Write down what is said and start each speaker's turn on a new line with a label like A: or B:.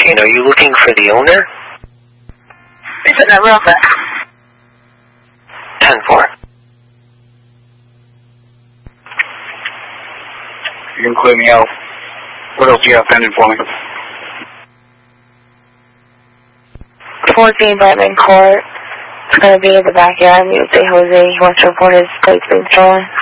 A: speaking. Are you looking for the owner?
B: Listen that real quick.
A: 10-4.
C: You can clear me out. What else do you have pending for me?
B: 14 Brightman Court. It's going to be in the backyard. You would say Jose. He wants to report his plates being stolen.